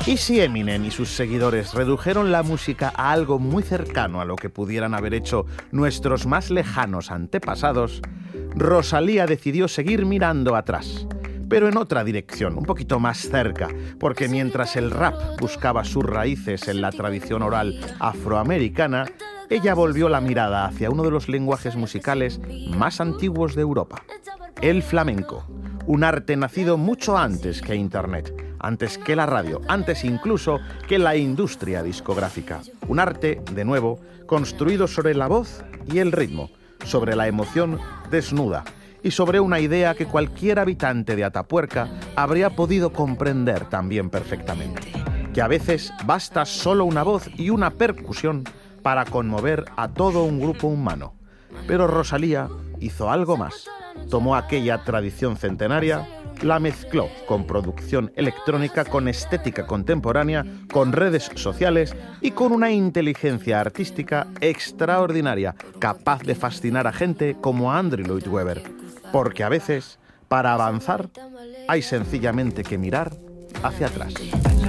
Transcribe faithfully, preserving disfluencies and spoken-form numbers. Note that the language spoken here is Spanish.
¿Y si Eminem y sus seguidores redujeron la música a algo muy cercano a lo que pudieran haber hecho nuestros más lejanos antepasados? Rosalía decidió seguir mirando atrás, pero en otra dirección, un poquito más cerca, porque mientras el rap buscaba sus raíces en la tradición oral afroamericana, ella volvió la mirada hacia uno de los lenguajes musicales más antiguos de Europa, el flamenco, un arte nacido mucho antes que Internet, antes que la radio, antes incluso que la industria discográfica. Un arte, de nuevo, construido sobre la voz y el ritmo, sobre la emoción desnuda y sobre una idea que cualquier habitante de Atapuerca habría podido comprender también perfectamente, que a veces basta solo una voz y una percusión para conmover a todo un grupo humano. Pero Rosalía hizo algo más. Tomó aquella tradición centenaria, la mezcló con producción electrónica, con estética contemporánea, con redes sociales y con una inteligencia artística extraordinaria, capaz de fascinar a gente como a Andrew Lloyd Webber. Porque a veces, para avanzar, hay sencillamente que mirar hacia atrás.